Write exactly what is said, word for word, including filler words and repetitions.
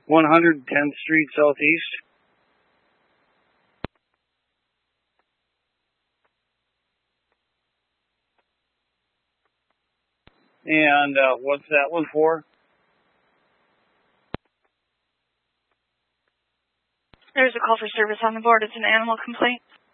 one hundred tenth Street Southeast. And uh, what's that one for? There's a call for service on the board. It's an animal complaint.